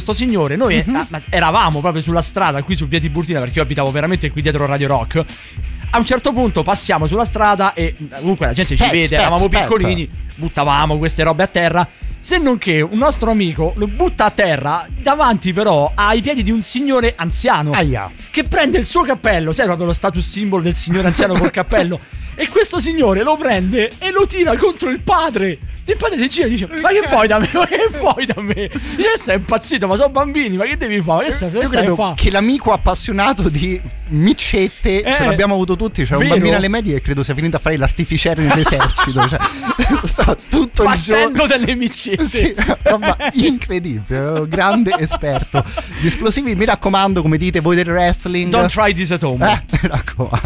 questo signore, noi eravamo proprio sulla strada qui su Via Tiburtina, perché io abitavo veramente qui dietro Radio Rock. A un certo punto passiamo sulla strada e comunque la gente ci vede, eravamo piccolini, buttavamo queste robe a terra. Se non che un nostro amico lo butta a terra davanti però ai piedi di un signore anziano che prende il suo cappello, sai proprio lo status symbol del signore anziano col cappello, e questo signore lo prende e lo tira contro il padre. Il padre si gira e dice: ma che vuoi da me? Ma che vuoi da me? Dice: sei impazzito, ma sono bambini, ma che devi fare? Io credo che l'amico appassionato di micette ce l'abbiamo avuto tutti. C'è un bambino alle medie e credo sia finito a fare l'artificiere nell'esercito, cioè sta tutto il giorno delle micette. Sì, incredibile, grande esperto di esplosivi. Mi raccomando, come dite voi del wrestling, don't try this at home. Mi raccomando.